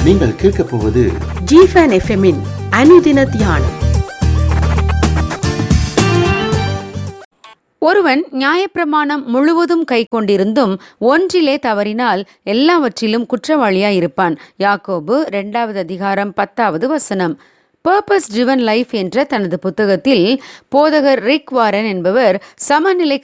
நீங்கள் கேட்கப் போவது ஜிஃபன் எஃப்எம்மின் அனுதின தியானம். ஒருவன் நியாயப்பிரமாணம் முழுவதும் கை கொண்டிருந்தும் ஒன்றிலே தவறினால் எல்லாவற்றிலும் குற்றவாளியாயிருப்பான். யாக்கோபு 2வது அதிகாரம் 10வது வசனம். பர்பஸ் ட்ரிவன் லைஃப் என்ற தனது புத்தகத்தில் போதகர் ரிக் வாரன் என்பவர் சமநிலை